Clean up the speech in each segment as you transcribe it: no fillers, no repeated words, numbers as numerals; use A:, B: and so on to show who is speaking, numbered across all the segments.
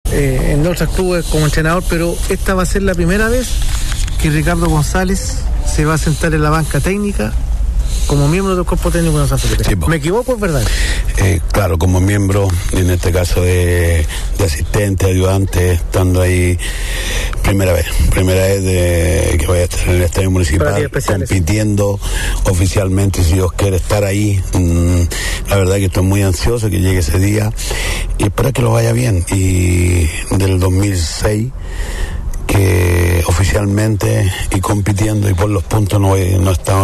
A: en otros clubes como entrenador, pero esta va a ser la primera vez que Ricardo González se va a sentar en la banca técnica como miembro del cuerpo técnico de San Felipe. Sí, ¿me equivoco, es verdad?
B: Claro, como miembro, en este caso de asistente, ayudante, estando ahí, primera vez que voy a estar en el estadio municipal, compitiendo oficialmente, si Dios quiere, estar ahí. La verdad que estoy muy ansioso que llegue ese día y espero que lo vaya bien. Y del 2006 que oficialmente y compitiendo y por los puntos no estaba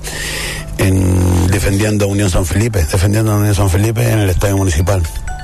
B: defendiendo a Unión San Felipe en el estadio municipal,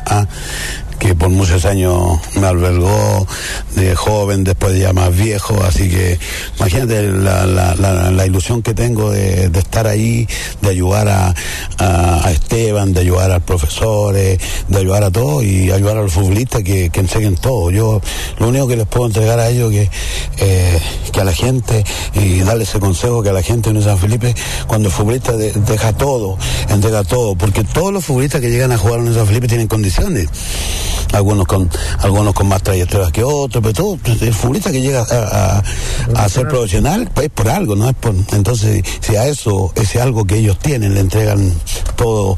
B: que por muchos años me albergó de joven, después ya más viejo, así que imagínate la ilusión que tengo de estar ahí, de ayudar a Esteban, de ayudar a los profesores, de ayudar a todos y ayudar a los futbolistas que enseñen todo. Yo lo único que les puedo entregar a ellos que a la gente, y darle ese consejo que a la gente de San Felipe, cuando el futbolista entrega todo, porque todos los futbolistas que llegan a jugar en San Felipe tienen condiciones. Algunos con más trayectorias que otros, pero todo el futbolista que llega a ser profesional es por algo, no es por. Entonces, si a eso, ese algo que ellos tienen, le entregan todo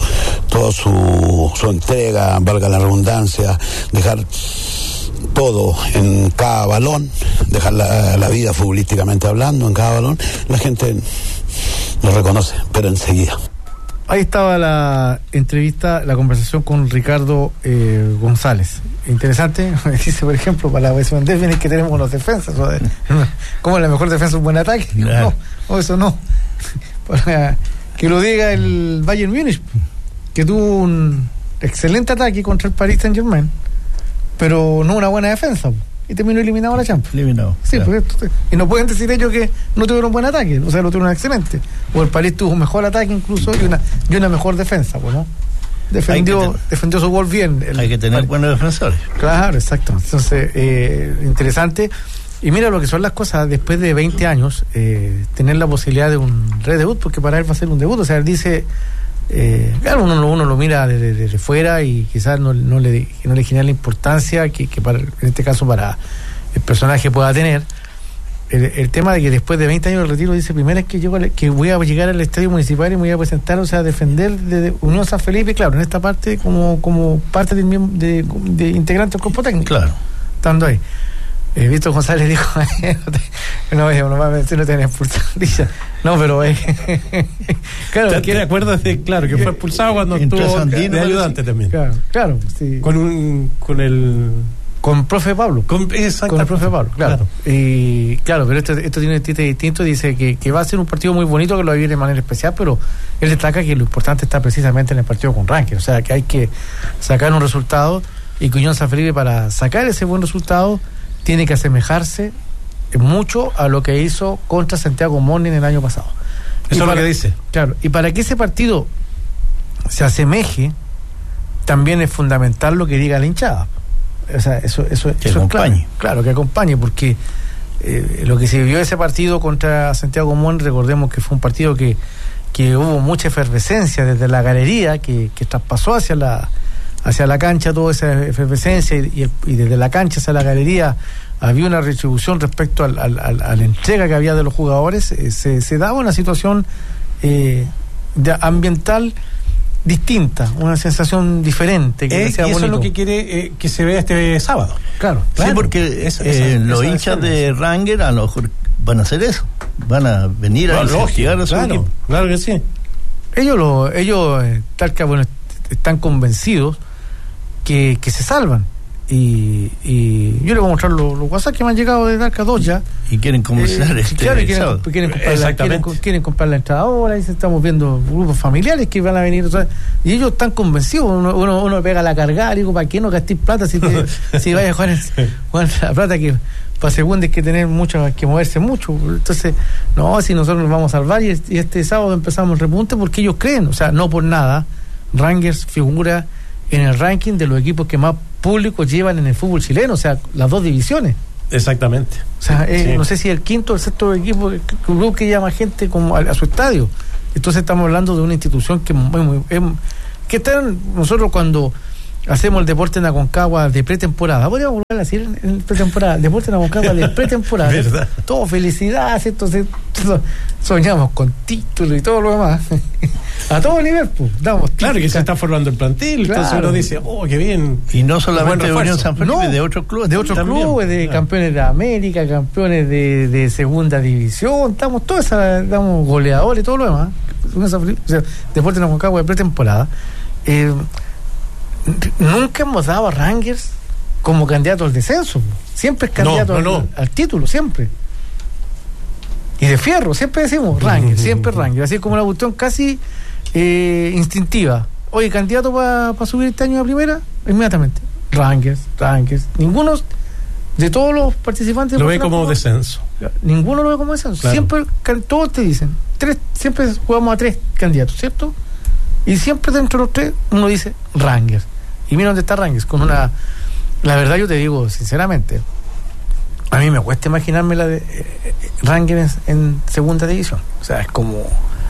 B: su entrega, valga la redundancia, dejar todo en cada balón, dejar la vida futbolísticamente hablando en cada balón, la gente lo reconoce, pero enseguida.
A: Ahí estaba la entrevista, la conversación con Ricardo González. Interesante, dice, por ejemplo, para la versión defensa que tenemos los defensas. ¿Cómo es la mejor defensa? Un buen ataque. Claro. No, eso no. Para que lo diga el Bayern Múnich, que tuvo un excelente ataque contra el Paris Saint-Germain, pero no una buena defensa. Y terminó eliminado a la Champions.
C: Eliminado.
A: Sí, claro. Y no pueden decir ellos que no tuvieron buen ataque, o sea, lo tuvieron excelente. O el París tuvo un mejor ataque incluso y una mejor defensa, pues, ¿no? Defendió su gol bien.
C: Hay que tener buenos defensores.
A: Claro, exacto. Entonces, interesante. Y mira lo que son las cosas después de 20 años, tener la posibilidad de un redebut, porque para él va a ser un debut. O sea, él dice, claro, uno lo mira desde fuera y quizás no le genera la importancia que para, en este caso para el personaje pueda tener. El tema de que después de 20 años de retiro, dice, primera vez que voy a llegar al estadio municipal y me voy a presentar, o sea, a defender de Unión San Felipe, claro, en esta parte como parte de integrante del cuerpo técnico.
C: Claro.
A: Estando ahí. Víctor González dijo, no tenía expulsado. No, pero
D: claro, ¿te acuerdas de que fue expulsado cuando estuvo de ayudante también?
A: Claro, sí.
D: Con el profe Pablo.
A: Con el profe Pablo, claro. Y claro, pero esto tiene un tinte distinto. Dice que va a ser un partido muy bonito, que lo va a vivir de manera especial, pero él destaca que lo importante está precisamente en el partido con Rangers. O sea, que hay que sacar un resultado y que Unión San Felipe, para sacar ese buen resultado, tiene que asemejarse mucho a lo que hizo contra Santiago Morning el año pasado.
D: Eso es lo que dice.
A: Claro, y para que ese partido se asemeje, también es fundamental lo que diga la hinchada. O sea, eso
C: acompañe.
A: Claro, que acompañe, porque lo que se vivió ese partido contra Santiago Morning, recordemos que fue un partido que hubo mucha efervescencia desde la galería, que traspasó hacia la cancha toda esa efervescencia, y desde la cancha hacia la galería había una retribución respecto a la entrega que había de los jugadores. Se daba una situación ambiental distinta, una sensación diferente, que
D: eso bonito. Es lo que quiere que se vea este sábado.
A: Claro.
C: Sí, porque los hinchas de Rangers a lo mejor van a hacer eso, van a venir a investigar a su equipo.
D: Claro que sí.
A: Ellos tal que están convencidos que se salvan. Y yo les voy a mostrar los WhatsApp que me han llegado de Talca 2 ya.
C: Y quieren conversar
A: quieren comprar la entrada ahora, y estamos viendo grupos familiares que van a venir, o sea, y ellos están convencidos. Uno pega la cargada y digo, ¿para qué no gastéis plata si vaya a jugar la plata, que para segunda hay que tener mucho, hay que moverse mucho? Entonces, no, si nosotros nos vamos a salvar, y este sábado empezamos el repunte, porque ellos creen, o sea, no por nada, Rangers figura en el ranking de los equipos que más públicos llevan en el fútbol chileno, o sea, las dos divisiones.
D: Exactamente.
A: O sea, sí. No sé si el quinto o el sexto equipo, el club que llama gente como a su estadio. Entonces estamos hablando de una institución que está nosotros cuando hacemos el deporte en Aconcagua de pretemporada. Podríamos volver a decir en pretemporada, deporte en Aconcagua de pretemporada.
D: ¿Verdad?
A: Todo felicidad, entonces soñamos con títulos y todo lo demás. A todo nivel, pues. Damos
D: claro que se está formando el plantel, claro. Entonces uno dice, qué bien.
C: Y no solamente de Unión San Felipe, de otros clubes.
A: De otros clubes, de campeones de América, campeones de segunda división, estamos goleadores y todo lo demás. O sea, deporte en Aconcagua de pretemporada. Nunca hemos dado a Rangers como candidato al descenso. Siempre es candidato al título, siempre. Y de fierro, siempre decimos Rangers, siempre Rangers. Así como la cuestión casi instintiva. Oye, candidato para subir este año a primera, inmediatamente. Rangers. Ninguno de todos los participantes
D: lo ve como descenso.
A: Ninguno lo ve como descenso. Claro. Siempre, todos te dicen, siempre jugamos a 3 candidatos, ¿cierto? Y siempre dentro de los 3 uno dice Rangers. Y mira dónde está Rangers, con una... La verdad yo te digo, sinceramente, a mí me cuesta imaginarme la de Rangers en segunda división. O sea, es como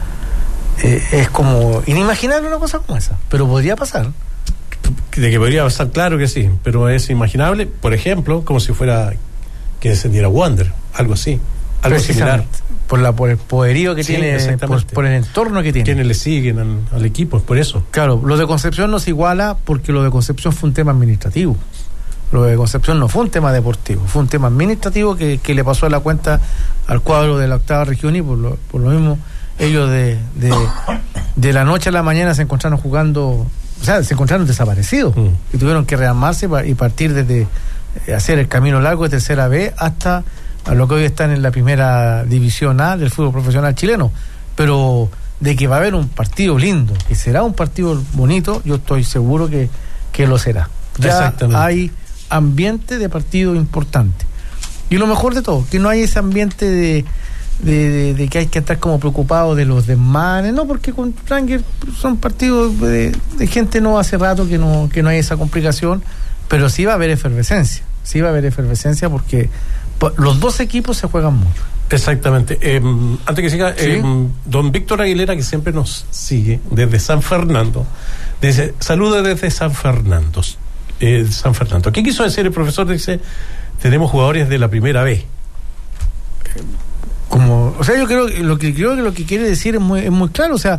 A: inimaginable una cosa como esa, pero podría pasar.
D: De que podría pasar, claro que sí, pero es imaginable, por ejemplo, como si fuera que descendiera Wander, algo así, algo similar.
A: Por el poderío que tiene, por el entorno que tiene.
D: Quienes le siguen al equipo, es por eso.
A: Claro, lo de Concepción no se iguala porque lo de Concepción fue un tema administrativo. Lo de Concepción no fue un tema deportivo, fue un tema administrativo que le pasó a la cuenta al cuadro de la 8ª región y por lo mismo ellos de la noche a la mañana se encontraron jugando, o sea, se encontraron desaparecidos y tuvieron que rearmarse y partir desde hacer el camino largo de tercera B hasta a lo que hoy están en la primera división A del fútbol profesional chileno. Pero de que va a haber un partido lindo, que será un partido bonito, yo estoy seguro que lo será. Ya hay ambiente de partido importante. Y lo mejor de todo, que no hay ese ambiente de que hay que estar como preocupado de los desmanes, no, porque con Rangers son partidos de gente no hace rato que no hay esa complicación, pero sí va a haber efervescencia. Sí va a haber efervescencia porque los 2 equipos se juegan mucho.
D: Exactamente. Antes que siga, ¿sí? Don Víctor Aguilera, que siempre nos sigue desde San Fernando, dice, saludos desde San Fernando. ¿Qué quiso decir el profesor? Dice, tenemos jugadores de la primera B.
A: Yo creo que lo que quiere decir es muy claro, o sea,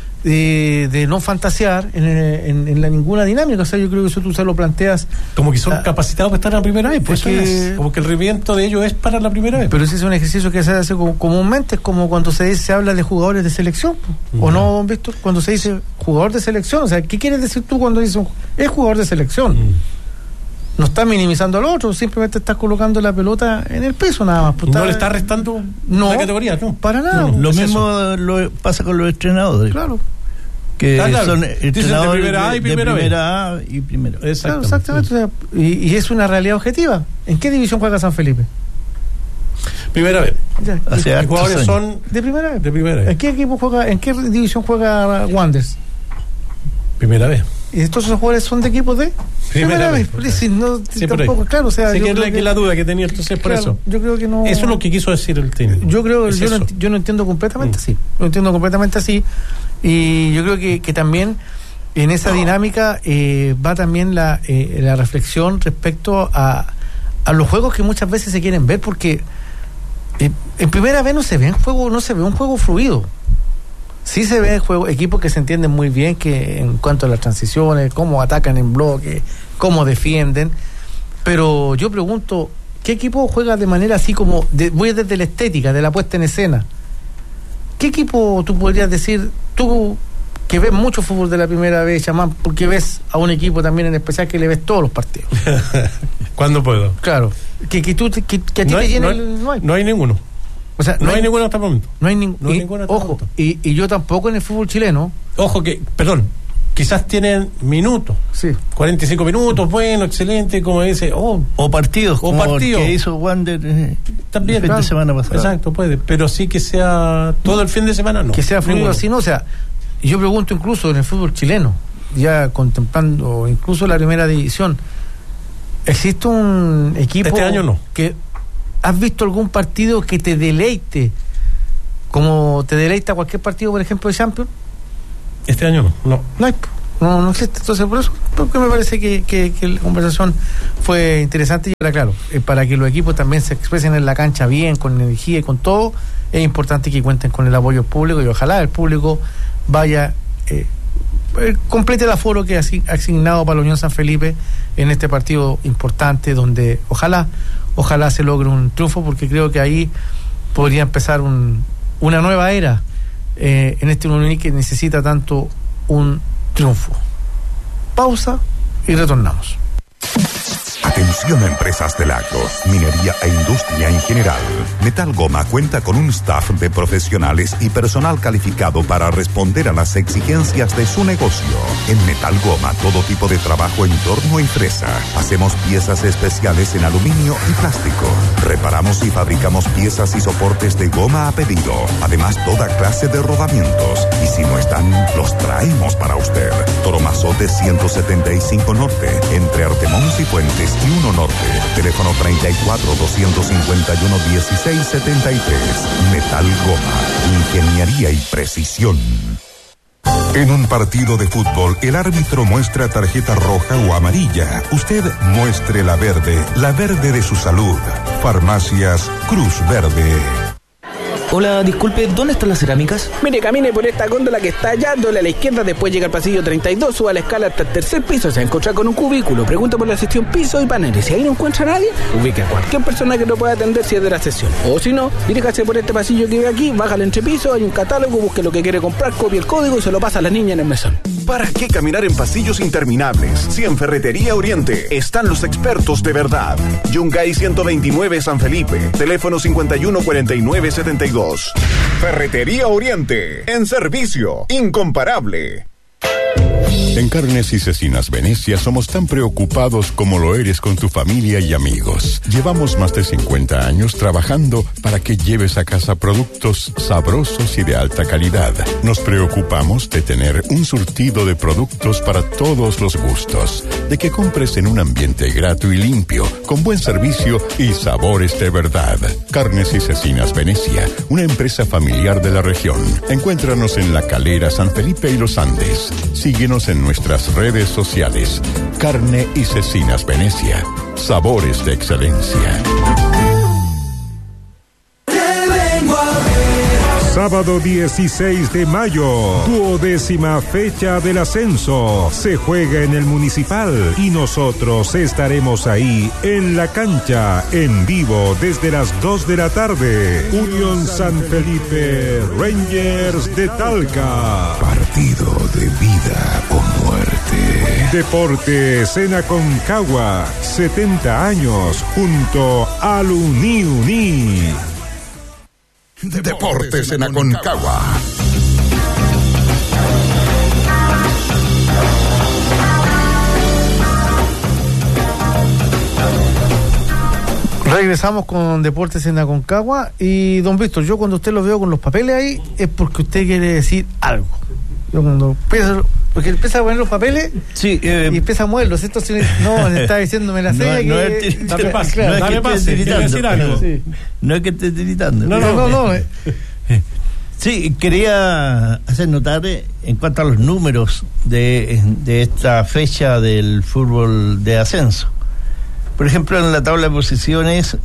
A: de no fantasear en ninguna dinámica. O sea, yo creo que eso tú se lo planteas
D: como que son capacitados para estar en la primera vez, pues como que el rendimiento de ellos es para la primera vez.
A: Pero ese es un ejercicio que se hace comúnmente, es como cuando se habla de jugadores de selección, ¿o no, don Víctor? Cuando se dice jugador de selección, o sea, ¿qué quieres decir tú cuando dices es jugador de selección? No estás minimizando al otro, simplemente estás colocando la pelota en el piso nada más.
D: No le estás restando la categoría, ¿no?
A: Para nada.
C: Lo mismo pasa con los entrenadores.
A: Claro.
C: Que son entrenadores
D: de primera A y primera B.
A: Exactamente. O sea, y es una realidad objetiva. ¿En qué división juega San Felipe?
D: Primera B.
A: Los jugadores son de primera B. ¿En qué equipo juega? ¿En qué división juega Wanderers?
D: Primera B.
A: Y estos jugadores son de equipos de primera vez. Tampoco, claro, o sea,
D: que la duda que tenía entonces por eso.
A: Yo creo que no.
D: Eso es lo que quiso decir el técnico.
A: Yo creo yo no entiendo completamente así. Lo entiendo completamente así. Y yo creo que también en esa dinámica va también la reflexión respecto a los juegos que muchas veces se quieren ver, porque en primera vez no se ve un juego fluido. Sí se ve equipos que se entienden muy bien, que en cuanto a las transiciones, cómo atacan en bloque, cómo defienden, pero yo pregunto, ¿qué equipo juega de manera así como, voy desde la estética, de la puesta en escena? ¿Qué equipo tú podrías decir, tú que ves mucho fútbol de la primera vez, Chamán, porque ves a un equipo también en especial que le ves todos los partidos?
D: ¿Cuándo puedo?
A: Claro, que a ti te llene
D: no hay ninguno.
A: O sea,
D: no hay ninguno hasta el momento.
A: No hay ninguno. Ojo, y yo tampoco en el fútbol chileno.
D: Ojo que, perdón, quizás tienen minutos.
A: Sí.
D: 45 minutos, bueno, excelente, como dice.
C: O partidos, como el que hizo Wander
D: también.
C: El fin de semana pasado.
D: Exacto, puede. Pero sí que sea todo el fin de semana, no.
A: Que sea fluido así, no. O sea, yo pregunto incluso en el fútbol chileno, ya contemplando incluso la primera división, ¿existe un equipo
D: este año no
A: que has visto algún partido que te deleite como te deleita cualquier partido, por ejemplo, de Champions?
D: Este año no
A: hay. no existe. Entonces, por eso porque me parece que la conversación fue interesante. Y ahora, claro, para que los equipos también se expresen en la cancha bien, con energía y con todo, es importante que cuenten con el apoyo público, y ojalá el público vaya, complete el aforo que ha asignado para la Unión San Felipe en este partido importante, donde ojalá se logre un triunfo, porque creo que ahí podría empezar una nueva era en este Unión que necesita tanto un triunfo. Pausa y retornamos.
E: Atención a empresas de lagos, minería e industria en general. Metal Goma cuenta con un staff de profesionales y personal calificado para responder a las exigencias de su negocio. En Metal Goma, todo tipo de trabajo en torno a empresa. Hacemos piezas especiales en aluminio y plástico. Reparamos y fabricamos piezas y soportes de goma a pedido. Además, toda clase de rodamientos. Y si no están, los traemos para usted. Toromazote 175 Norte, entre Artemons y Fuentes y 1 Norte. Teléfono 34-251-1673. Metal Goma, ingeniería y precisión. En un partido de fútbol, el árbitro muestra tarjeta roja o amarilla. Usted muestre la verde de su salud. Farmacias Cruz Verde.
F: Hola, disculpe, ¿dónde están las cerámicas?
G: Mire, camine por esta góndola que está allá, doble a la izquierda, después llega al pasillo 32, suba la escala hasta el tercer piso, se va a encontrar con un cubículo, pregunta por la sección piso y paneles. Si ahí no encuentra a nadie, ubique a cualquier persona que lo pueda atender si es de la sesión. O si no, diríjase por este pasillo que ve aquí, baja al entrepiso, hay un catálogo, busque lo que quiere comprar, copie el código y se lo pasa a la niña en el mesón.
H: ¿Para qué caminar en pasillos interminables? Si en Ferretería Oriente están los expertos de verdad. Yungay 129 San Felipe, teléfono 514972. Ferretería Oriente, en servicio, incomparable.
E: En Carnes y Cecinas Venecia somos tan preocupados como lo eres con tu familia y amigos. Llevamos más de 50 años trabajando para que lleves a casa productos sabrosos y de alta calidad. Nos preocupamos de tener un surtido de productos para todos los gustos, de que compres en un ambiente grato y limpio, con buen servicio y sabores de verdad. Carnes y Cecinas Venecia, una empresa familiar de la región. Encuéntranos en La Calera, San Felipe y Los Andes. Síguenos en nuestras redes sociales. Carne y Cecinas Venecia. Sabores de excelencia.
I: Sábado 16 de mayo, 12ª fecha del ascenso. Se juega en el Municipal y nosotros estaremos ahí en la cancha, en vivo desde las 2 de la tarde. Unión San Felipe, Rangers de Talca.
E: Partido de vida o muerte.
I: Deportes en Aconcagua, 70 años junto al Uni.
E: Deportes en Aconcagua.
A: Regresamos con Deportes en Aconcagua. Y don Víctor, yo cuando usted lo veo con los papeles ahí es porque usted quiere decir algo. Yo cuando empieza a poner los papeles, sí, y empieza a moverlos. Esto no, le está diciéndome la seña
C: dame pase, quiere decir algo. Sí. No es que esté tiritando. No. Sí, quería hacer notar en cuanto a los números de esta fecha del fútbol de ascenso. Por ejemplo, en la tabla de posiciones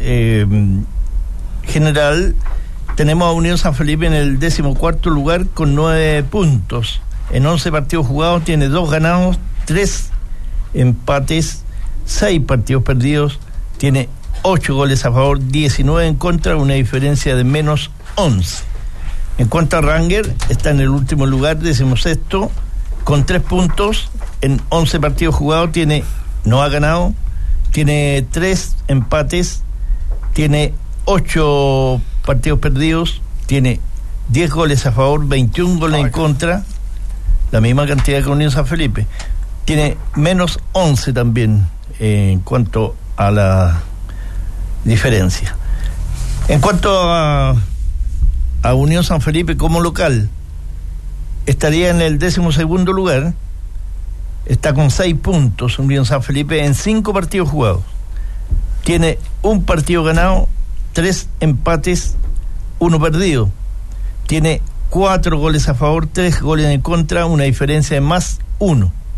C: general tenemos a Unión San Felipe en el 14º lugar con 9 puntos. En 11 partidos jugados tiene 2 ganados, 3 empates, 6 partidos perdidos, tiene 8 goles a favor, 19 en contra, una diferencia de menos 11. En cuanto a Ranger, está en el último lugar, 16º, con 3 puntos, en 11 partidos jugados no ha ganado, tiene 3 empates, tiene 8 partidos perdidos, tiene 10 goles a favor, 21 goles en contra, la misma cantidad que Unión San Felipe. Tiene menos 11 también en cuanto a la diferencia. En cuanto a Unión San Felipe como local, estaría en el 12º lugar, está con 6 puntos Unión San Felipe en 5 partidos jugados. Tiene 1 partido ganado, 3 empates, 1 perdido. Tiene 4 goles a favor, 3 goles en contra, una diferencia de más 1.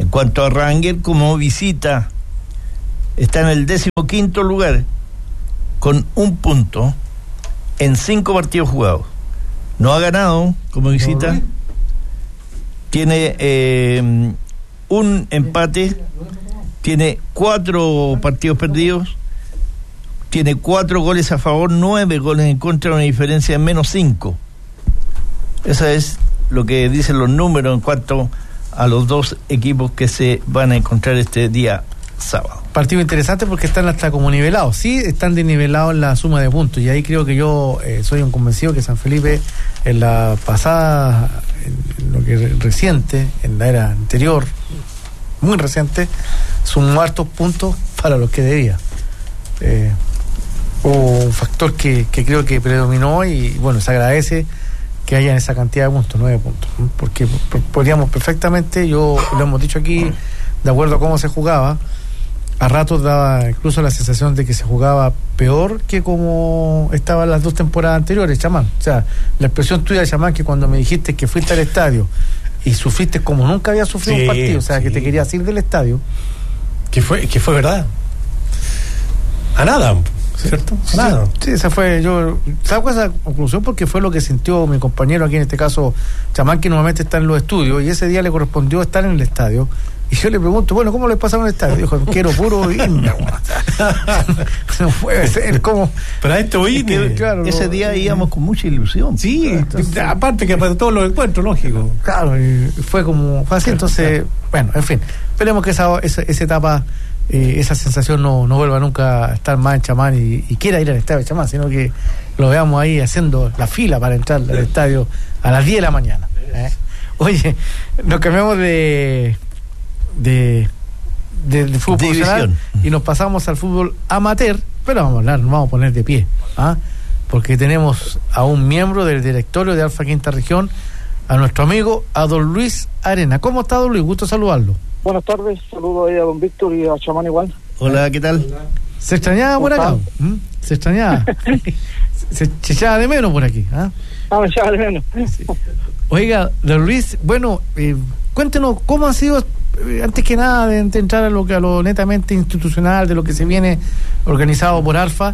C: En cuanto a Ranger, como visita, está en el 15º lugar con 1 punto en 5 partidos jugados. No ha ganado como visita. Tiene un empate, tiene 4 partidos perdidos, tiene 4 goles a favor, 9 goles en contra, una diferencia de -5. Esa es lo que dicen los números en cuanto a los 2 equipos que se van a encontrar este día sábado.
A: Partido interesante porque están hasta como nivelados. Sí, están desnivelados en la suma de puntos. Y ahí creo que yo soy un convencido que San Felipe en la pasada, en lo que reciente, en la era anterior, muy reciente, sumó hartos puntos para los que debía. Hubo un factor que creo que predominó y bueno, se agradece que hayan esa cantidad de puntos, 9 puntos, porque podríamos perfectamente, lo hemos dicho aquí, de acuerdo a cómo se jugaba, a ratos daba incluso la sensación de que se jugaba peor que como estaban las 2 temporadas anteriores, Chamán. O sea, la expresión tuya, Chamán, que cuando me dijiste que fuiste al estadio y sufriste como nunca había sufrido un partido, o sea, que te querías ir del estadio.
D: Que fue verdad. A nada, ¿cierto? A nada.
A: Sí, esa fue, yo saco esa conclusión porque fue lo que sintió mi compañero aquí, en este caso, Chamán, que normalmente está en los estudios, y ese día le correspondió estar en el estadio. Y yo le pregunto, bueno, ¿cómo le pasa en el estadio? Dijo, quiero puro irme. No puede ser, ¿cómo?
D: Pero a esto irme.
C: Claro, ese día íbamos con mucha ilusión.
D: Sí, entonces, aparte que para todos los encuentros, lógico.
A: Claro, y fue así, entonces, bueno, en fin, esperemos que esa etapa, esa sensación no vuelva nunca a estar más en Chamán y quiera ir al estadio de Chamán, sino que lo veamos ahí haciendo la fila para entrar al estadio a las 10 de la mañana. Oye, nos cambiamos de fútbol profesional y nos pasamos al fútbol amateur, pero nos vamos a poner de pie, porque tenemos a un miembro del directorio de Alfa Quinta Región, a nuestro amigo, a don Luis Arena. ¿Cómo está, don Luis? Gusto saludarlo.
J: Buenas tardes, saludo ahí a don Víctor y a Chamán igual.
C: Hola, ¿qué tal?
A: ¿Se extrañaba por acá? ¿Se extrañaba? ¿Se echaba de menos por aquí?
J: Me echaba de menos.
A: Sí. Oiga, don Luis, bueno, cuéntenos cómo ha sido, antes que nada de entrar a lo netamente institucional, de lo que se viene organizado por Alfa,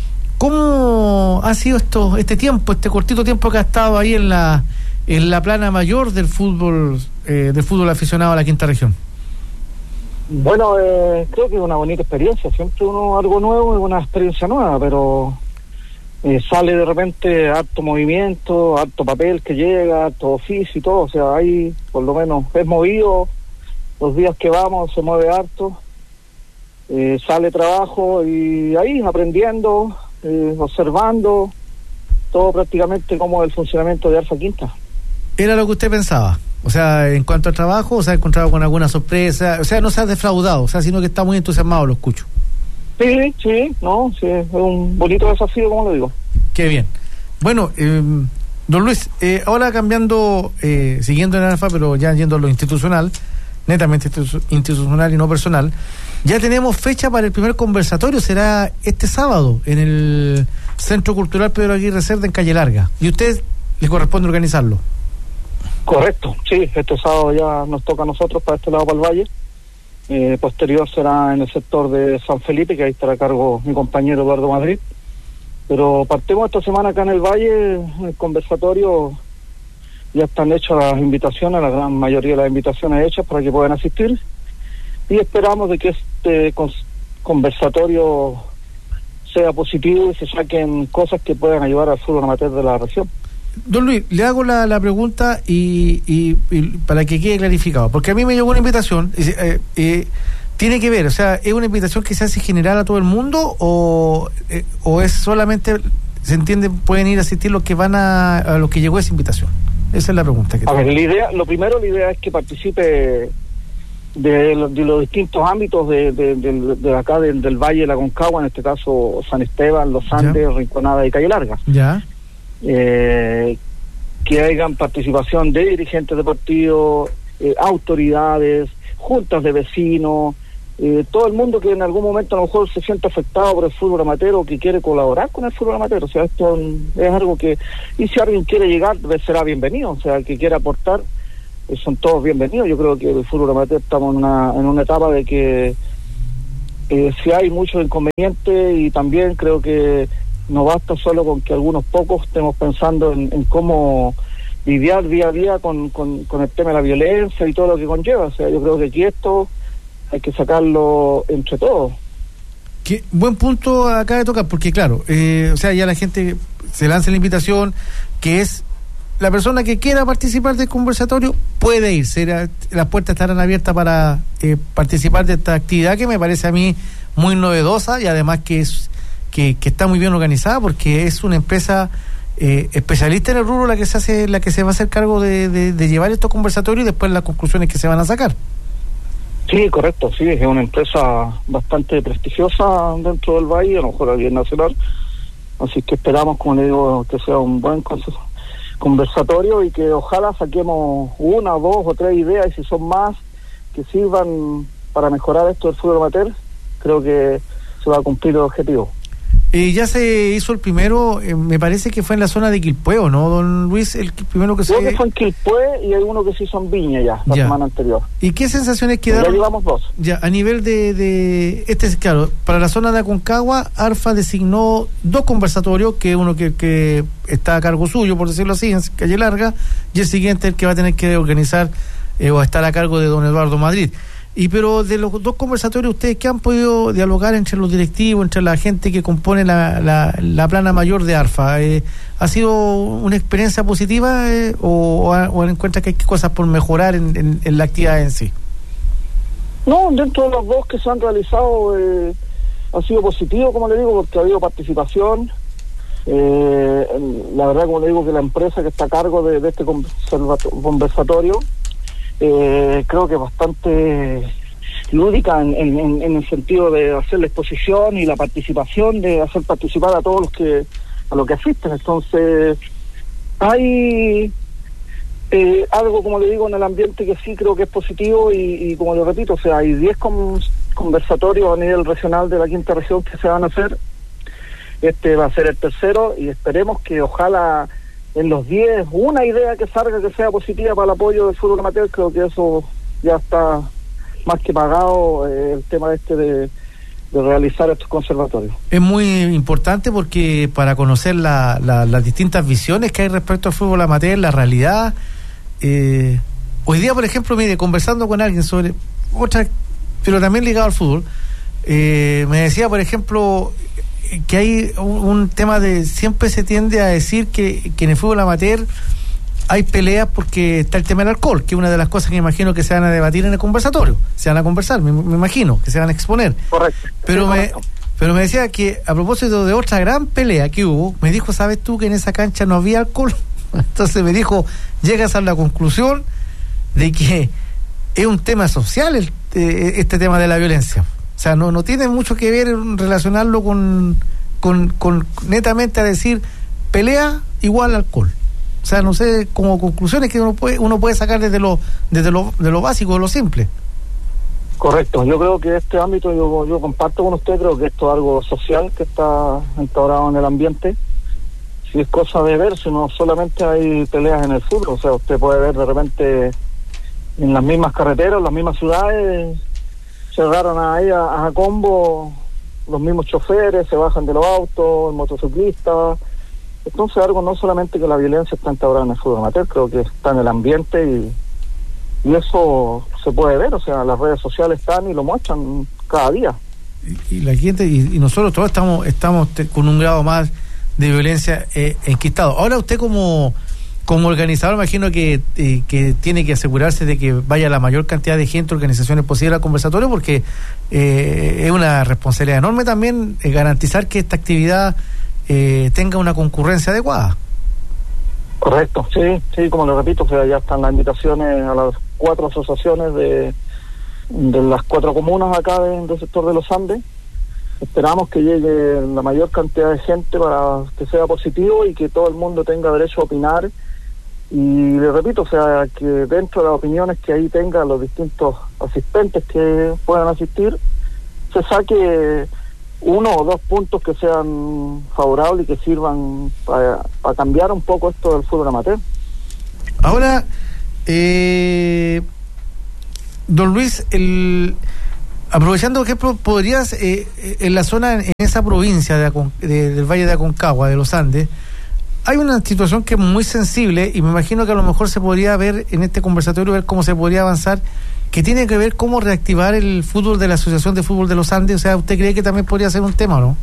A: ¿cómo ha sido este cortito tiempo que ha estado ahí en la plana mayor del fútbol aficionado a la Quinta Región?
J: Bueno, creo que es una bonita experiencia, siempre algo nuevo, es una experiencia nueva, pero sale de repente harto movimiento, harto papel que llega, harto oficio y todo, o sea, ahí por lo menos es movido, los días que vamos se mueve harto, sale trabajo y ahí aprendiendo, observando todo prácticamente como el funcionamiento de Alfa Quinta.
A: ¿Era lo que usted pensaba? O sea, en cuanto al trabajo, ¿se ha encontrado con alguna sorpresa? O sea, no se ha defraudado, o sea, sino que está muy entusiasmado, lo escucho.
J: Sí, es un bonito desafío, como lo digo.
A: Qué bien. Bueno, don Luis, ahora cambiando, siguiendo en Alfa, pero ya yendo a lo institucional, netamente institucional y no personal, ya tenemos fecha para el primer conversatorio, será este sábado en el Centro Cultural Pedro Aguirre Cerda en Calle Larga, y a usted le corresponde organizarlo.
J: Correcto, sí, este sábado ya nos toca a nosotros para este lado, para el Valle. Posterior será en el sector de San Felipe, que ahí estará a cargo mi compañero Eduardo Madrid. Pero partimos esta semana acá en el Valle, en el conversatorio. Ya están hechas las invitaciones, la gran mayoría de las invitaciones hechas para que puedan asistir. Y esperamos de que este conversatorio sea positivo y se saquen cosas que puedan ayudar al fútbol amateur de la región.
A: Don Luis, le hago la pregunta y para que quede clarificado, porque a mí me llegó una invitación, tiene que ver, o sea, ¿es una invitación que se hace general a todo el mundo o es solamente, se entiende, pueden ir a asistir los que van a los que llegó esa invitación? Esa es la pregunta que tengo.
J: A ver, la idea es que participe de los distintos ámbitos de acá del Valle de la Concagua, en este caso San Esteban, Los Andes, Rinconada y Calle Larga.
A: Ya.
J: Que hagan participación de dirigentes de partidos, autoridades, juntas de vecinos, todo el mundo que en algún momento a lo mejor se siente afectado por el fútbol amateur o que quiere colaborar con el fútbol amateur. O sea, esto es algo que, y si alguien quiere llegar, será bienvenido. O sea, el que quiera aportar son todos bienvenidos. Yo creo que el fútbol amateur estamos en una etapa de que si hay muchos inconvenientes, y también creo que no basta solo con que algunos pocos estemos pensando en cómo lidiar día a día con el tema de la violencia y todo lo que conlleva. O sea, yo creo que aquí esto hay que sacarlo entre todos.
A: Qué buen punto acá de tocar, porque claro, o sea, ya la gente se lanza la invitación, que es la persona que quiera participar del conversatorio puede ir, las puertas estarán abiertas para participar de esta actividad, que me parece a mí muy novedosa, y además que está muy bien organizada, porque es una empresa especialista en el rubro la que se va a hacer cargo de llevar estos conversatorios y después las conclusiones que se van a sacar.
J: Sí, correcto, sí, es una empresa bastante prestigiosa dentro del Valle, a lo mejor a nivel nacional, así que esperamos, como le digo, que sea un buen conversatorio y que ojalá saquemos 1, 2 o 3 ideas, y si son más, que sirvan para mejorar esto del fútbol amateur. Creo que se va a cumplir el objetivo.
A: Ya se hizo el primero, me parece que fue en la zona de Quilpué, ¿no, don Luis? El primero que
J: Creo que fue en Quilpué, y hay uno que se hizo en Viña la semana anterior.
A: ¿Y qué sensaciones quedaron?
J: Ya llevamos 2.
A: Ya, a nivel de claro, para la zona de Aconcagua, ARFA designó 2 conversatorios, que uno que está a cargo suyo, por decirlo así, en Calle Larga, y el siguiente el que va a tener que organizar o estar a cargo de don Eduardo Madrid. Pero de los 2 conversatorios, ¿ustedes qué han podido dialogar entre los directivos, entre la gente que compone la plana mayor de ARFA? ¿Ha sido una experiencia positiva o encuentra que hay cosas por mejorar en la actividad en sí?
J: No, dentro de los 2 que se han realizado ha sido positivo, como le digo, porque ha habido participación. La verdad, como le digo, que la empresa que está a cargo de este conversatorio creo que es bastante lúdica en el sentido de hacer la exposición y la participación, de hacer participar a todos los que asisten. Entonces hay algo, como le digo, en el ambiente que sí creo que es positivo, y como le repito, o sea, hay 10 conversatorios a nivel regional de la 5ª región que se van a hacer. Este va a ser el tercero, y esperemos que ojalá en los 10, una idea que salga que sea positiva para el apoyo del fútbol amateur. Creo que eso ya está más que pagado, el tema de realizar estos conservatorios.
A: Es muy importante, porque para conocer las distintas visiones que hay respecto al fútbol amateur, la realidad. Hoy día, por ejemplo, mire, conversando con alguien sobre otra, pero también ligado al fútbol, me decía, por ejemplo, que hay un tema de, siempre se tiende a decir que en el fútbol amateur hay peleas porque está el tema del alcohol, que es una de las cosas que me imagino que se van a debatir en el conversatorio, se van a conversar, me imagino que se van a exponer.
J: Correcto.
A: Pero me decía que, a propósito de otra gran pelea que hubo, me dijo, ¿sabes tú que en esa cancha no había alcohol? Entonces me dijo, llegas a la conclusión de que es un tema social este tema de la violencia. O sea, no tiene mucho que ver relacionarlo con netamente a decir pelea igual alcohol. O sea, no sé, como conclusiones que uno puede sacar desde lo básico, de lo simple.
J: Correcto, yo creo que este ámbito, yo comparto con usted, creo que esto es algo social que está instaurado en el ambiente. Si es cosa de ver, si no solamente hay peleas en el fútbol, o sea, usted puede ver de repente en las mismas carreteras, en las mismas ciudades, se agarran ahí a combo los mismos choferes, se bajan de los autos, el motociclista. Entonces, algo no solamente que la violencia está instaurada en el fútbol amateur, creo que está en el ambiente, y eso se puede ver, o sea, las redes sociales están y lo muestran cada día.
A: Y la gente, y nosotros todos estamos con un grado más de violencia enquistado. Ahora usted como organizador, imagino que tiene que asegurarse de que vaya la mayor cantidad de gente, organizaciones posible al conversatorio, porque es una responsabilidad enorme también garantizar que esta actividad tenga una concurrencia adecuada.
J: Correcto, sí, como le repito, o sea, ya están las invitaciones a las 4 asociaciones de las 4 comunas acá del sector de los Andes. Esperamos que llegue la mayor cantidad de gente para que sea positivo y que todo el mundo tenga derecho a opinar. Y le repito, o sea, que dentro de las opiniones que ahí tengan los distintos asistentes que puedan asistir, se saque 1 o 2 puntos que sean favorables y que sirvan para cambiar un poco esto del fútbol amateur.
A: Ahora, Don Luis, aprovechando, por ejemplo, podrías, en la zona, en esa provincia del Valle de Aconcagua, de los Andes, hay una situación que es muy sensible y me imagino que a lo mejor se podría ver en este conversatorio, ver cómo se podría avanzar, que tiene que ver cómo reactivar el fútbol de la Asociación de Fútbol de los Andes. O sea, ¿usted cree que también podría ser un tema o no?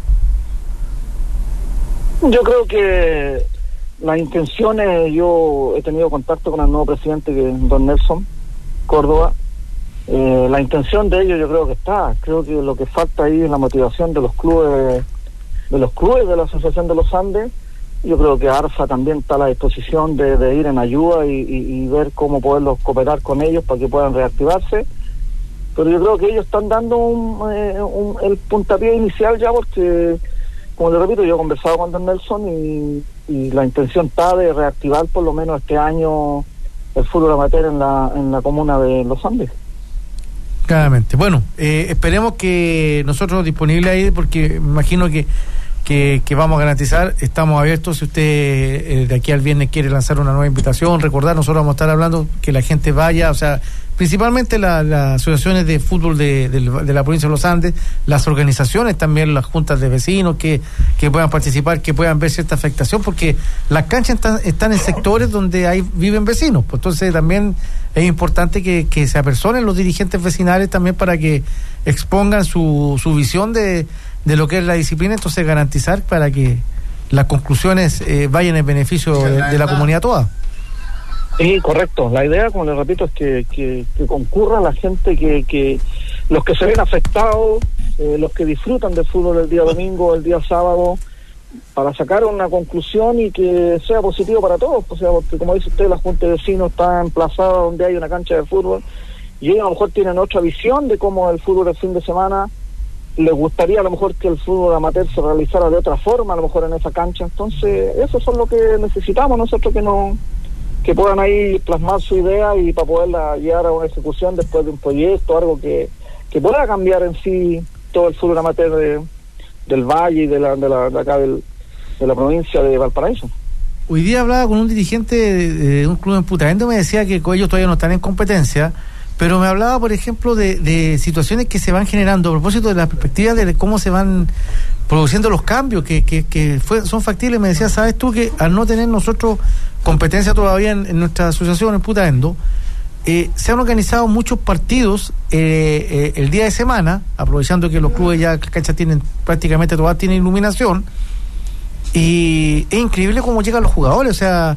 J: Yo creo que las intenciones, yo he tenido contacto con el nuevo presidente, que es don Nelson Córdoba. La intención de ellos yo creo que está. Creo que lo que falta ahí es la motivación de los clubes de la Asociación de los Andes. Yo creo que ARFA también está a la disposición de ir en ayuda y ver cómo poderlos cooperar con ellos para que puedan reactivarse. Pero yo creo que ellos están dando el puntapié inicial ya, porque, como le repito, yo he conversado con don Nelson y la intención está de reactivar por lo menos este año el fútbol amateur en la comuna de Los Andes.
A: Claramente. Bueno, esperemos que nosotros disponibles ahí, porque me imagino que vamos a garantizar, estamos abiertos. Si usted de aquí al viernes quiere lanzar una nueva invitación, recordar, nosotros vamos a estar hablando que la gente vaya, o sea, principalmente las asociaciones de fútbol de la provincia de los Andes, las organizaciones también, las juntas de vecinos que puedan participar, que puedan ver cierta afectación, porque las canchas están en sectores donde viven vecinos, pues entonces también es importante que se apersonen los dirigentes vecinales también para que expongan su visión de lo que es la disciplina, entonces garantizar para que las conclusiones vayan en beneficio de la comunidad toda.
J: Sí, correcto. La idea, como les repito, es que concurra la gente, que los que se ven afectados, los que disfrutan del fútbol el día domingo, el día sábado, para sacar una conclusión y que sea positivo para todos. O sea, porque como dice usted, la Junta de Vecinos está emplazada donde hay una cancha de fútbol y ellos a lo mejor tienen otra visión de cómo el fútbol el fin de semana. Les gustaría a lo mejor que el fútbol amateur se realizara de otra forma, a lo mejor en esa cancha. Entonces, eso son lo que necesitamos nosotros, que puedan ahí plasmar su idea y para poderla llevar a una ejecución después de un proyecto, algo que pueda cambiar en sí todo el fútbol amateur del Valle y de acá de la provincia de Valparaíso.
A: Hoy día hablaba con un dirigente de un club en Putaendo, me decía que ellos todavía no están en competencia, pero me hablaba, por ejemplo, de situaciones que se van generando a propósito de la perspectiva de cómo se van produciendo los cambios que son factibles. Me decía, ¿sabes tú que al no tener nosotros competencia todavía en nuestra asociación en Putaendo, se han organizado muchos partidos el día de semana, aprovechando que los clubes ya, las canchas prácticamente todas tienen iluminación, y es increíble cómo llegan los jugadores, o sea,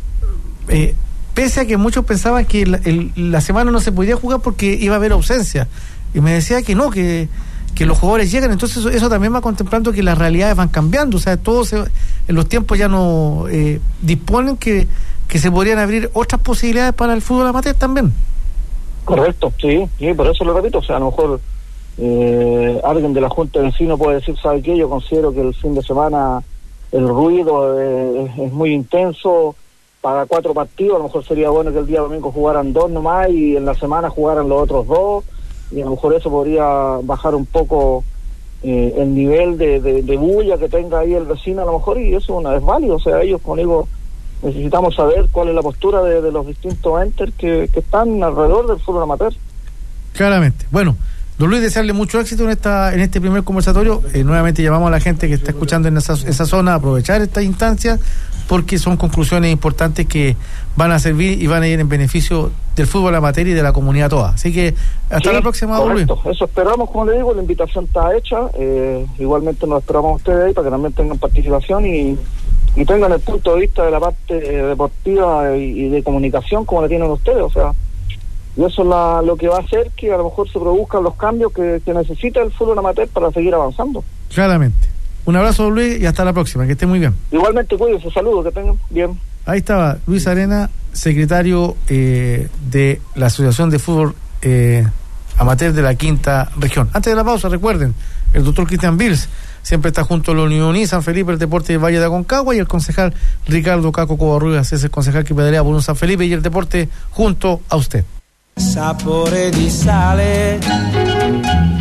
A: pese a que muchos pensaban que la semana no se podía jugar porque iba a haber ausencia, y me decía que no, que los jugadores llegan. Entonces eso también va contemplando que las realidades van cambiando, o sea, todos en los tiempos ya no disponen que se podrían abrir otras posibilidades para el fútbol amateur también.
J: Correcto, sí, por eso lo repito, o sea, a lo mejor alguien de la Junta de Vecinos puede decir, ¿sabe qué? Yo considero que el fin de semana el ruido es muy intenso para 4 partidos, a lo mejor sería bueno que el día domingo jugaran 2 nomás y en la semana jugaran los otros 2, y a lo mejor eso podría bajar un poco el nivel de bulla que tenga ahí el vecino a lo mejor, y eso es válido. O sea, ellos conmigo necesitamos saber cuál es la postura de los distintos entes que están alrededor del fútbol amateur.
A: Claramente. Bueno, don Luis, desearle mucho éxito en este primer conversatorio. Nuevamente llamamos a la gente que está escuchando en esa zona a aprovechar esta instancia, porque son conclusiones importantes que van a servir y van a ir en beneficio del fútbol amateur y de la comunidad toda. Así que hasta la próxima, don Luis.
J: Eso esperamos, como le digo, la invitación está hecha. Igualmente nos esperamos a ustedes ahí para que también tengan participación y tengan el punto de vista de la parte deportiva y de comunicación como la tienen ustedes. O sea, y eso es lo que va a hacer que a lo mejor se produzcan los cambios que necesita el fútbol amateur para seguir avanzando.
A: Claramente. Un abrazo, don Luis, y hasta la próxima, que esté muy bien.
J: Igualmente, cuídense, saludos, que tengan bien.
A: Ahí estaba Luis Arena, secretario de la Asociación de Fútbol Amateur de la Quinta Región. Antes de la pausa, recuerden, el doctor Cristian Vils siempre está junto a la Unión y San Felipe, el deporte del Valle de Aconcagua, y el concejal Ricardo Caco Covarrubias es el concejal que pedalea por un San Felipe y el deporte junto a usted.
K: Sapore di sale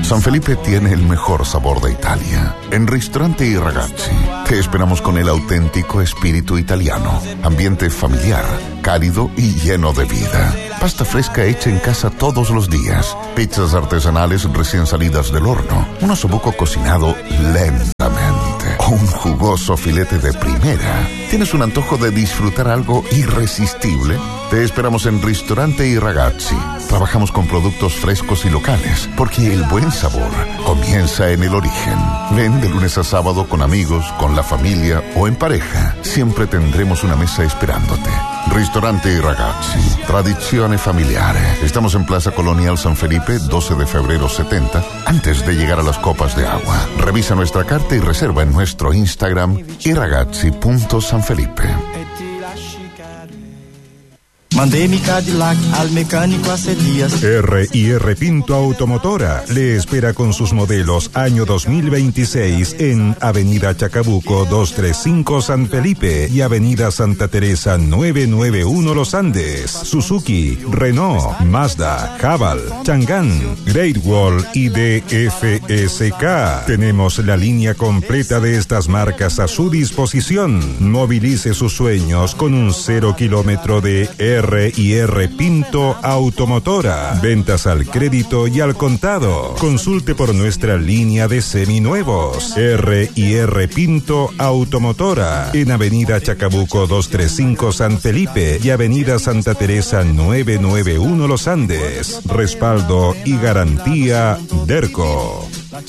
K: San Felipe tiene el mejor sabor de Italia. En Ristorante I Ragazzi te esperamos con el auténtico espíritu italiano. Ambiente familiar, cálido y lleno de vida. Pasta fresca hecha en casa todos los días. Pizzas artesanales recién salidas del horno. Un osobuco cocinado lentamente. O un jugoso filete de primera. ¿Tienes un antojo de disfrutar algo irresistible? Te esperamos en Ristorante I Ragazzi. Trabajamos con productos frescos y locales, porque el buen sabor comienza en el origen. Ven de lunes a sábado con amigos, con la familia o en pareja. Siempre tendremos una mesa esperándote. Ristorante I Ragazzi, tradizione familiare. Estamos en Plaza Colonial San Felipe, 12 de febrero 70, antes de llegar a las copas de agua. Revisa nuestra carta y reserva en nuestro Instagram iragazzi.sanfelipe.
L: Mandé mi Cadillac al mecánico hace días.
I: R&R Pinto Automotora le espera con sus modelos año 2026 en Avenida Chacabuco 235 San Felipe y Avenida Santa Teresa 991 Los Andes. Suzuki, Renault, Mazda, Haval, Chang'an, Great Wall y DFSK. Tenemos la línea completa de estas marcas a su disposición. Movilice sus sueños con un 0 kilómetro de R&R Pinto Automotora. Ventas al crédito y al contado. Consulte por nuestra línea de seminuevos. R&R Pinto Automotora. En Avenida Chacabuco 235 San Felipe y Avenida Santa Teresa 991 Los Andes. Respaldo y garantía Derco.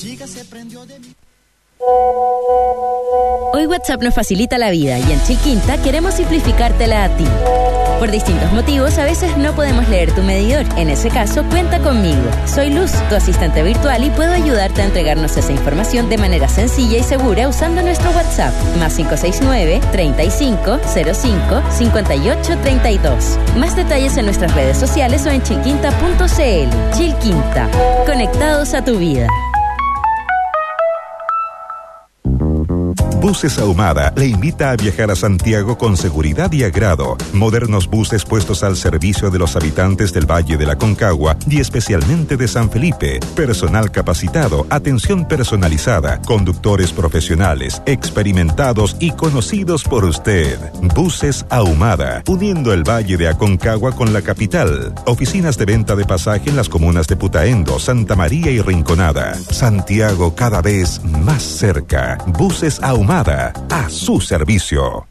M: Hoy WhatsApp nos facilita la vida y en Chilquinta queremos simplificártela a ti. Por distintos motivos, a veces no podemos leer tu medidor. En ese caso, cuenta conmigo. Soy Luz, tu asistente virtual, y puedo ayudarte a entregarnos esa información de manera sencilla y segura usando nuestro WhatsApp. Más 569-3505-5832. Más detalles en nuestras redes sociales o en chilquinta.cl. Chilquinta. Conectados a tu vida.
I: Buses Ahumada le invita a viajar a Santiago con seguridad y agrado. Modernos buses puestos al servicio de los habitantes del Valle de la Concagua y especialmente de San Felipe. Personal capacitado, atención personalizada, conductores profesionales, experimentados y conocidos por usted. Buses Ahumada, uniendo el Valle de Aconcagua con la capital. Oficinas de venta de pasaje en las comunas de Putaendo, Santa María y Rinconada. Santiago cada vez más cerca. Buses Ahumada, a su servicio.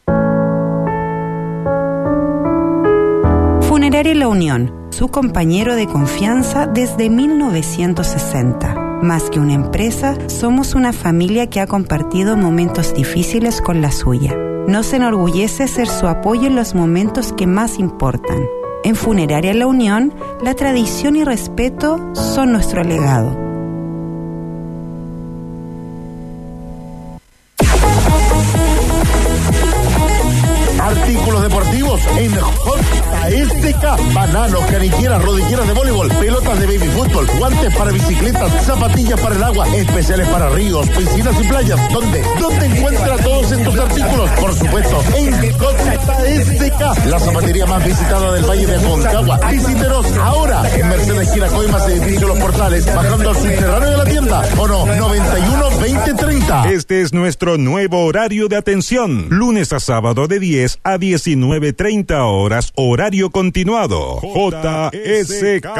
N: Funeraria La Unión, su compañero de confianza desde 1960. Más que una empresa, somos una familia que ha compartido momentos difíciles con la suya. Nos enorgullece ser su apoyo en los momentos que más importan. En Funeraria La Unión, la tradición y respeto son nuestro legado.
O: Artículos deportivos en JSK. Bananos, canilleras, rodilleras de voleibol, pelotas de baby fútbol, guantes para bicicletas, zapatillas para el agua, especiales para ríos, piscinas y playas. ¿Dónde encuentras todos estos artículos? Por supuesto, en JSK, la zapatería más visitada del Valle de Aconcagua. Visítenos ahora en Mercedes Giracoimas, edificio Los Portales, bajando al subterráneo de la tienda. O no, 91-2030.
I: Este es nuestro nuevo horario de atención. Lunes a sábado de 10 a 19:30 horas, horario continuado. JSK.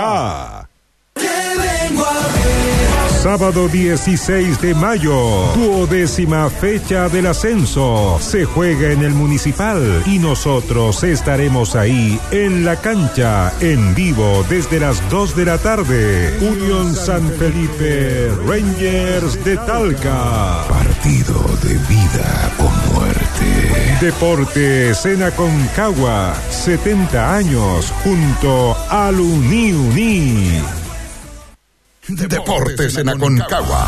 I: Sábado 16 de mayo, 12ª fecha del ascenso. Se juega en el Municipal y nosotros estaremos ahí en la cancha, en vivo desde las 2 de la tarde. Unión San Felipe, Rangers de Talca. Partido de vida o muerte. Deportes en Aconcagua, 70 años junto al Uni.
O: Deportes en Aconcagua.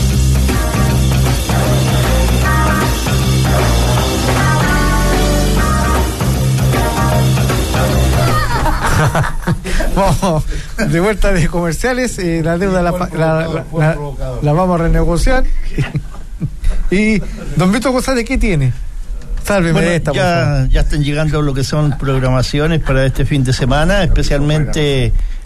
A: Vamos de vuelta de comerciales. La deuda la vamos a renegociar. Y don Víctor González, ¿qué tiene? Sálveme
C: bueno,
A: de esta.
C: Ya están llegando lo que son programaciones para este fin de semana, especialmente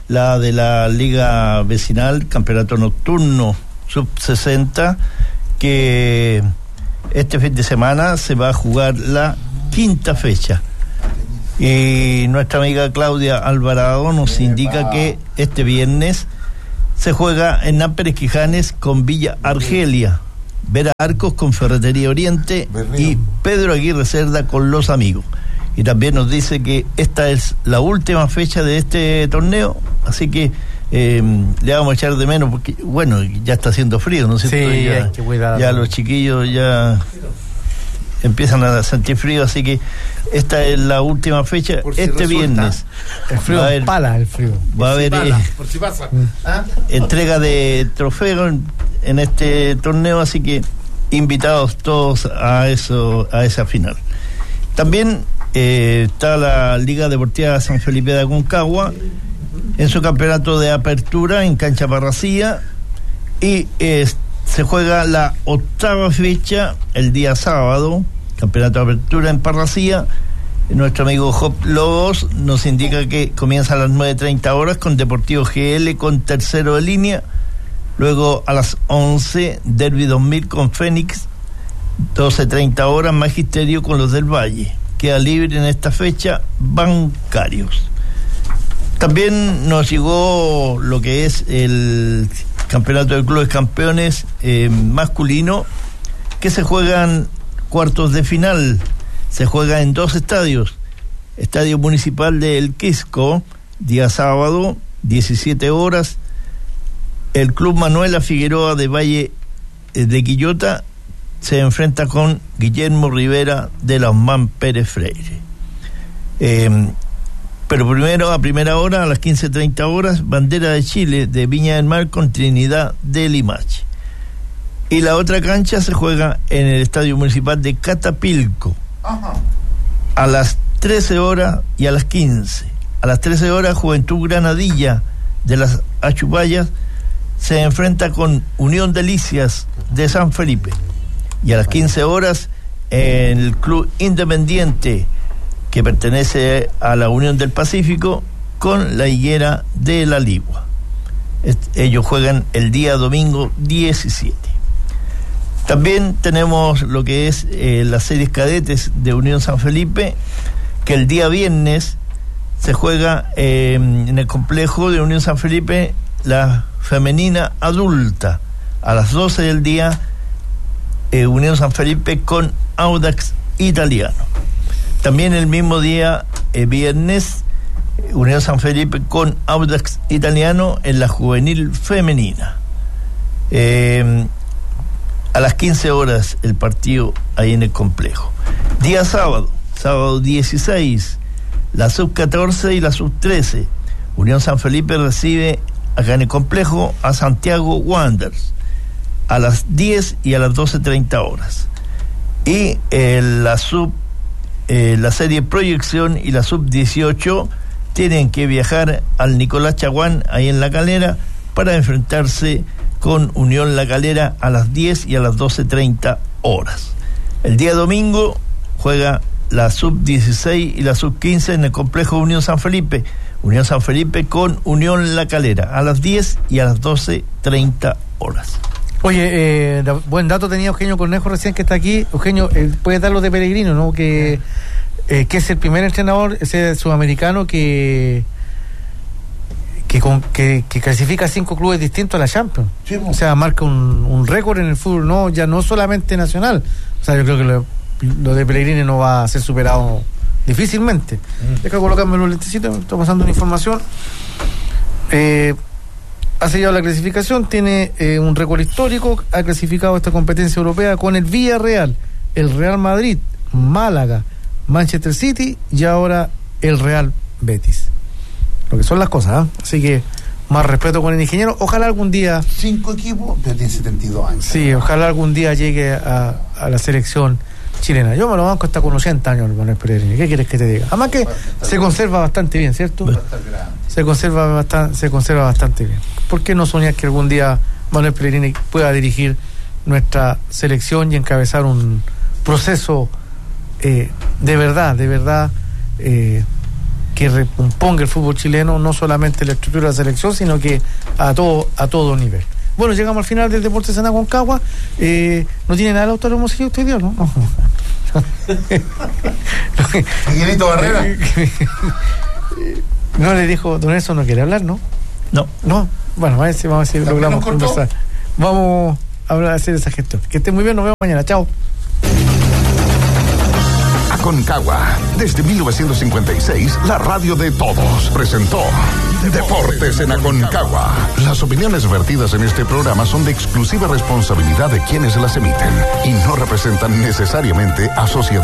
C: la de la Liga Vecinal, campeonato nocturno sub-60, que este fin de semana se va a jugar la quinta fecha. Y nuestra amiga Claudia Alvarado nos indica que este viernes se juega en Nápoles Quijanes con Villa Argelia, Vera Arcos con Ferretería Oriente y Pedro Aguirre Cerda con Los Amigos. Y también nos dice que esta es la última fecha de este torneo, así que le vamos a echar de menos porque, bueno, ya está haciendo frío, ¿no es cierto?
A: Sí, hay que cuidar.
C: Ya los chiquillos ya empiezan a sentir frío, así que esta es la última fecha.
A: Por si
C: este
A: resulta,
C: viernes
A: el frío
C: va a haber,
A: pala, el frío.
C: Va a haber
O: por si pasa.
C: entrega de trofeos en este torneo, así que invitados todos a esa final. También está la Liga Deportiva San Felipe de Aconcagua en su campeonato de apertura en cancha Parracía, y se juega la 8ª fecha el día sábado, campeonato de apertura en Parracía. Nuestro amigo Job Lobos nos indica que comienza a las 9:30 horas con Deportivo GL con Tercero de Línea. Luego a las 11, Derby 2000 con Fénix. 12:30 horas, Magisterio con los del Valle. Queda libre en esta fecha Bancarios. También nos llegó lo que es el campeonato de clubes campeones masculino, que se juegan cuartos de final. Se juega en 2 estadios. Estadio Municipal de El Quisco, día sábado, 17 horas. El Club Manuela Figueroa de Valle de Quillota se enfrenta con Guillermo Rivera de la Osman Pérez Freire. Pero primero, a primera hora, a las 15:30 horas, Bandera de Chile de Viña del Mar con Trinidad de Limache. Y la otra cancha se juega en el Estadio Municipal de Catapilco. Ajá. A las 13 horas y a las 15. A las 13 horas, Juventud Granadilla de las Achupayas se enfrenta con Unión Delicias de San Felipe. Y a las 15 horas, el Club Independiente, que pertenece a la Unión del Pacífico, con la Higuera de la Ligua. Ellos juegan el día domingo 17. También tenemos lo que es las series cadetes de Unión San Felipe, que el día viernes se juega en el complejo de Unión San Felipe la femenina adulta. A las 12 del día, Unión San Felipe con Audax Italiano. También el mismo día, viernes, Unión San Felipe con Audax Italiano en la juvenil femenina. A las 15 horas el partido ahí en el complejo. Día sábado 16, la sub-14 y la sub-13. Unión San Felipe recibe acá en el complejo a Santiago Wanderers a las 10 y a las 12:30 horas. Y la serie Proyección y la sub-18 tienen que viajar al Nicolás Chaguán ahí en La Calera para enfrentarse con Unión La Calera a las 10 y a las 12:30 horas. El día domingo juega la sub-16 y la sub-15 en el complejo Unión San Felipe. Unión San Felipe con Unión La Calera a las 10 y a las 12:30 horas.
A: Oye, buen dato tenía Eugenio Cornejo recién, que está aquí. Eugenio, puede dar lo de Pellegrino, ¿no? Que es el primer entrenador, ese sudamericano que clasifica 5 clubes distintos a la Champions. Sí, o sea, marca un récord en el fútbol, no, ya no solamente nacional. O sea, yo creo que lo de Pellegrini no va a ser superado difícilmente. Deja colocarme los lentecitos, me está pasando una información. Ha sellado la clasificación, tiene un récord histórico, ha clasificado esta competencia europea con el Villarreal, el Real Madrid, Málaga, Manchester City y ahora el Real Betis. Lo que son las cosas, ¿eh? Así que más respeto con el ingeniero. Ojalá algún día
O: 5 equipos desde 72 años.
A: Sí, ojalá algún día llegue a la selección chilena. Yo me lo banco hasta con 80 años, Manuel Pellegrini. ¿Qué quieres que te diga? Además que se conserva bastante bien, ¿cierto? Se conserva bastante bien. ¿Por qué no soñar que algún día Manuel Pellegrini pueda dirigir nuestra selección y encabezar un proceso de verdad que recomponga el fútbol chileno, no solamente la estructura de la selección, sino que a todo nivel. Bueno, llegamos al final del Deportes en Aconcagua. ¿No tiene nada el autor homosexual usted, Dios? ¿No?
O: Miguelito Barrera.
A: No le dijo, don Nelson no quiere hablar, ¿no?
C: No.
A: Bueno, vamos a ver si logramos conversar. Vamos a hacer esa gestión. Que esté muy bien, nos vemos mañana. Chao.
K: Aconcagua, desde 1956, la radio de todos, presentó Deportes en Aconcagua. Las opiniones vertidas en este programa son de exclusiva responsabilidad de quienes las emiten y no representan necesariamente a Sociedad